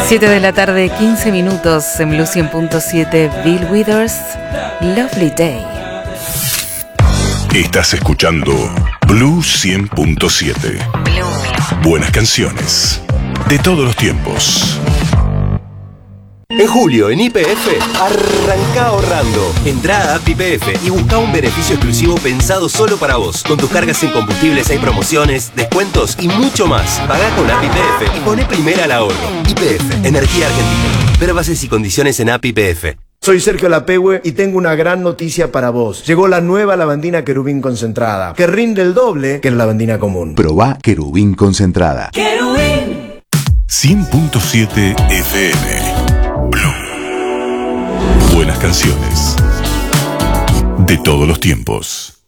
7 de la tarde, 15 minutos en Blue 100.7, Bill Withers, Lovely Day. Estás escuchando Blue 100.7. Buenas canciones de todos los tiempos. En julio, en YPF, arranca ahorrando. Entrá a App YPF y busca un beneficio exclusivo pensado solo para vos. Con tus cargas en combustibles hay promociones, descuentos y mucho más. Pagá con App YPF y poné primera al ahorro. YPF, Energía Argentina. Ver bases y condiciones en App YPF. Soy Sergio Lapehue y tengo una gran noticia para vos. Llegó la nueva lavandina Querubín concentrada, que rinde el doble que la lavandina común. Probá Querubín concentrada. ¡Querubín! 100.7 FM. Blue. Buenas canciones de todos los tiempos.